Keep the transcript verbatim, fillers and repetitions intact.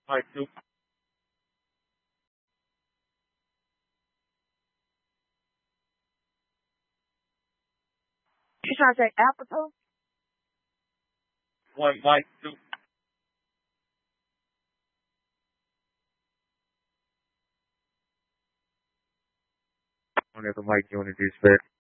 Mike two. You trying to say Apple? One Mike two. Whenever Mike doing this,